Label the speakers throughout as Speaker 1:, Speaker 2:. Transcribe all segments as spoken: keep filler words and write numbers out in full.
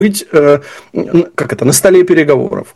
Speaker 1: быть, как это, на столе переговоров?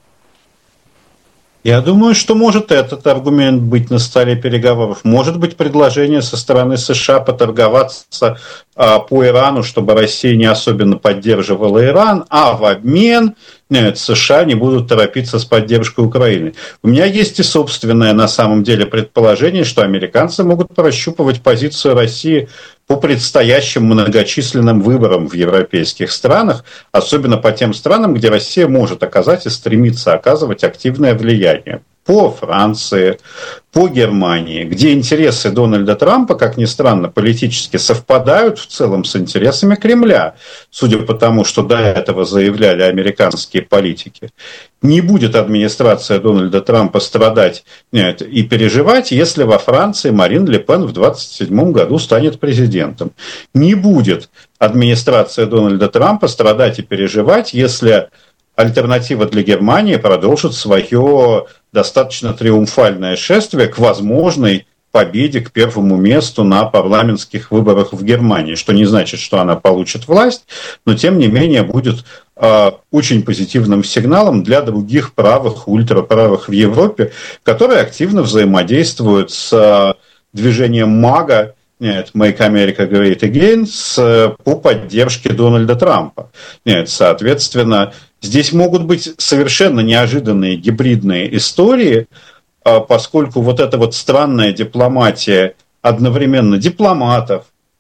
Speaker 2: Я думаю, что может этот аргумент быть на столе переговоров. Может быть предложение со стороны США поторговаться а, по Ирану, чтобы Россия не особенно поддерживала Иран, а в обмен нет, США не будут торопиться с поддержкой Украины. У меня есть и собственное на самом деле предположение, что американцы могут прощупывать позицию России по предстоящим многочисленным выборам в европейских странах, особенно по тем странам, где Россия может оказать и стремится оказывать активное влияние. По Франции, по Германии, где интересы Дональда Трампа, как ни странно, политически совпадают в целом с интересами Кремля, судя по тому, что до этого заявляли американские политики. Не будет администрация Дональда Трампа страдать нет, и переживать, если во Франции Марин Ле Пен в двадцать седьмом году станет президентом. Не будет администрация Дональда Трампа страдать и переживать, если альтернатива для Германии продолжит свое достаточно триумфальное шествие к возможной победе, к первому месту на парламентских выборах в Германии, что не значит, что она получит власть, но тем не менее будет э, очень позитивным сигналом для других правых, ультраправых в Европе, которые активно взаимодействуют с э, движением МАГА, нет, Make America Great Again, с, по поддержке Дональда Трампа. Нет, соответственно, здесь могут быть совершенно неожиданные гибридные истории, поскольку вот эта вот странная дипломатия одновременно дипломатов,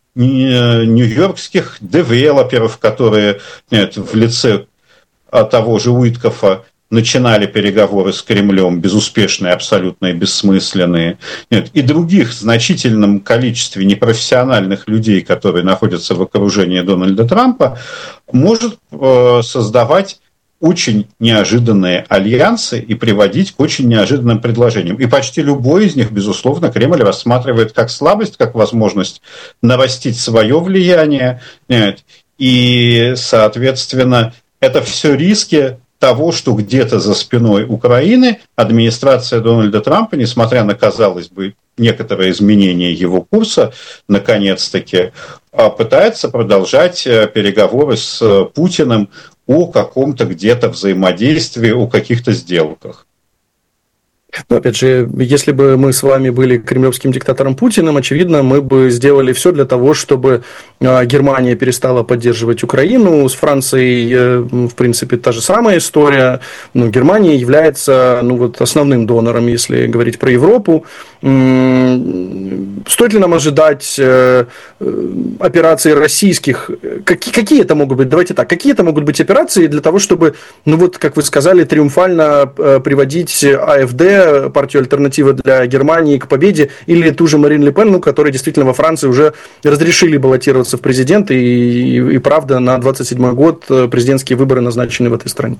Speaker 2: нью-йоркских девелоперов, которые нет, в лице того же Уиткофа начинали переговоры с Кремлем, безуспешные, абсолютно бессмысленные, нет, и других в значительном количестве непрофессиональных людей, которые находятся в окружении Дональда Трампа, может э, создавать очень неожиданные альянсы и приводить к очень неожиданным предложениям. И почти любой из них, безусловно, Кремль рассматривает как слабость, как возможность нарастить свое влияние. Нет, и, соответственно, это все риски того, что где-то за спиной Украины администрация Дональда Трампа, несмотря на, казалось бы, некоторые изменения его курса, наконец-таки, пытается продолжать переговоры с Путиным о каком-то где-то взаимодействии, о каких-то сделках.
Speaker 1: Но, опять же, если бы мы с вами были кремлевским диктатором Путиным, очевидно, мы бы сделали все для того, чтобы Германия перестала поддерживать Украину. С Францией, в принципе, та же самая история. Но Германия является ну, вот, основным донором, если говорить про Европу. Стоит ли нам ожидать операций российских? Какие это могут быть? Давайте так. Какие это могут быть операции для того, чтобы, ну вот, как вы сказали, триумфально приводить АфД, партию «Альтернатива для Германии», к победе, или ту же Марин Ле Пен, ну, которой действительно во Франции уже разрешили баллотироваться в президенты, и, и, и правда, на двадцать седьмой год президентские выборы назначены в этой стране.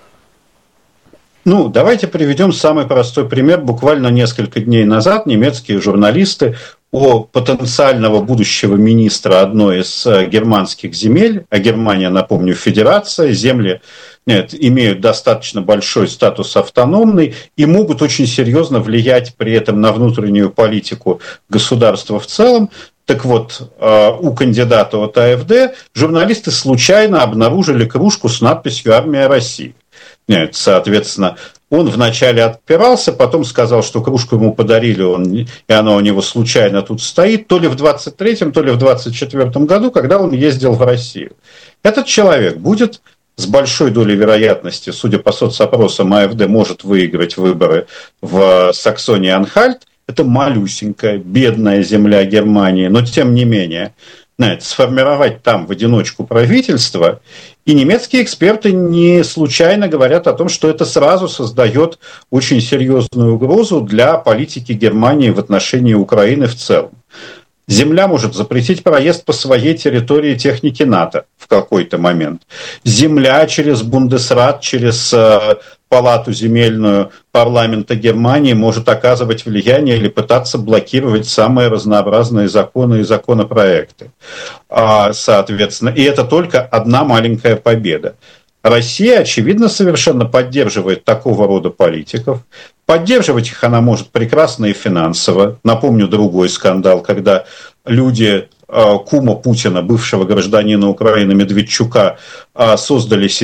Speaker 2: Ну, давайте приведем самый простой пример. Буквально несколько дней назад немецкие журналисты о потенциального будущего министра одной из германских земель, а Германия, напомню, федерация, земли нет, имеют достаточно большой статус автономный и могут очень серьезно влиять при этом на внутреннюю политику государства в целом. Так вот, у кандидата от АфД журналисты случайно обнаружили кружку с надписью «Армия России». Нет, соответственно, он вначале отпирался, потом сказал, что кружку ему подарили, он, и она у него случайно тут стоит, то ли в двадцать третьем, то ли в двадцать четвёртом году, когда он ездил в Россию. Этот человек будет с большой долей вероятности, судя по соцопросам, АфД может выиграть выборы в Саксонии-Анхальт. Это малюсенькая, бедная земля Германии, но тем не менее, знаете, сформировать там в одиночку правительство. И немецкие эксперты не случайно говорят о том, что это сразу создает очень серьезную угрозу для политики Германии в отношении Украины в целом. Земля может запретить проезд по своей территории техники НАТО в какой-то момент. Земля через Бундесрат, через э, палату земельную парламента Германии может оказывать влияние или пытаться блокировать самые разнообразные законы и законопроекты. А, соответственно, и это только одна маленькая победа. Россия, очевидно, совершенно поддерживает такого рода политиков. Поддерживать их она может прекрасно и финансово. Напомню другой скандал, когда люди кума Путина, бывшего гражданина Украины Медведчука, создали